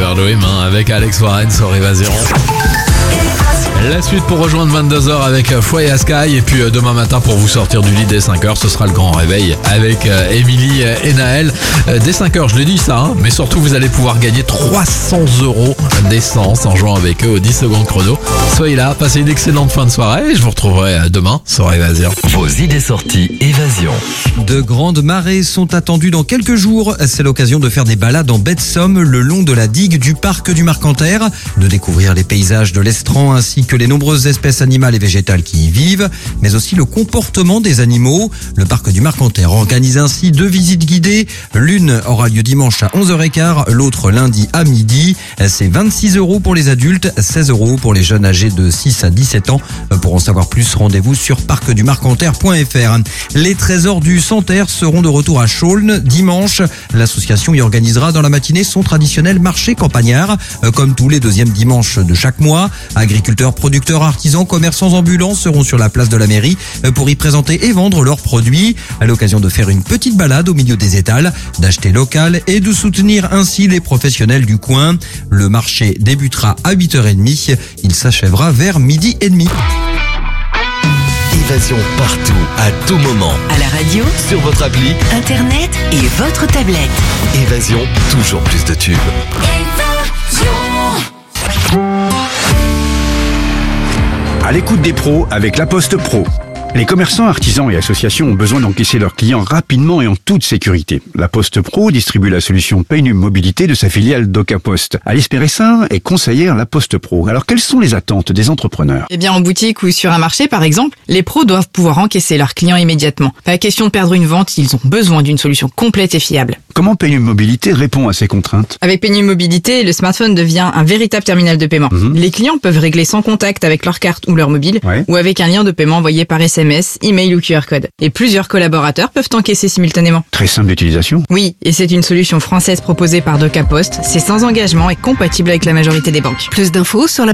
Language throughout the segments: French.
Dream avec Alex Warren sur Évasion. La suite pour rejoindre 22h avec Foyer Sky et puis demain matin pour vous sortir du lit dès 5h, ce sera le grand réveil avec Émilie et Naël. Dès 5h, je l'ai dit ça, mais surtout vous allez pouvoir gagner 300 € d'essence en jouant avec eux au 10 secondes chrono. Soyez là, passez une excellente fin de soirée et je vous retrouverai demain sur Évasion. Vos idées sorties Évasion. De grandes marées sont attendues dans quelques jours. C'est l'occasion de faire des balades en baie de Somme le long de la digue du parc du Marcanterre, de découvrir les paysages de l'Estran ainsi que les nombreuses espèces animales et végétales qui y vivent, mais aussi le comportement des animaux. Le parc du Marcanterre organise ainsi 2 visites guidées. L'une aura lieu dimanche à 11h15, l'autre lundi à midi. C'est 26 € pour les adultes, 16 € pour les jeunes âgés de 6 à 17 ans. Pour en savoir plus, rendez-vous sur parcdumarcanterre.fr. Les trésors du Santerre seront de retour à Chaulnes dimanche. L'association y organisera dans la matinée son traditionnel marché campagnard, comme tous les deuxièmes dimanches de chaque mois. Agriculteurs, producteurs, artisans, commerçants ambulants seront sur la place de la mairie pour y présenter et vendre leurs produits. À l'occasion de faire une petite balade au milieu des étals, d'acheter local et de soutenir ainsi les professionnels du coin. Le marché débutera à 8h30. Il s'achèvera vers 12h30. Évasion partout, à tout moment. À la radio, Sur votre appli, internet et votre tablette. Évasion, toujours plus de tubes. À l'écoute des pros avec La Poste Pro. Les commerçants, artisans et associations ont besoin d'encaisser leurs clients rapidement et en toute sécurité. La Poste Pro distribue la solution Paynum Mobilité de sa filiale DocaPost. Alice Péressin est conseillère La Poste Pro. Alors, quelles sont les attentes des entrepreneurs? Eh bien, en boutique ou sur un marché, par exemple, les pros doivent pouvoir encaisser leurs clients immédiatement. Pas question de perdre une vente, ils ont besoin d'une solution complète et fiable. Comment Paynum Mobilité répond à ces contraintes? Avec Paynum Mobilité, le smartphone devient un véritable terminal de paiement. Les clients peuvent régler sans contact avec leur carte ou leur mobile, ou avec un lien de paiement envoyé par SMS, email ou QR code. Et plusieurs collaborateurs peuvent encaisser simultanément. Très simple d'utilisation. Oui, et c'est une solution française proposée par DocaPost. C'est sans engagement et compatible avec la majorité des banques. Plus d'infos sur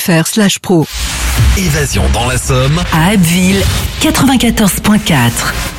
laposte.fr/pro. Évasion dans la Somme. À Abbeville, 94.4.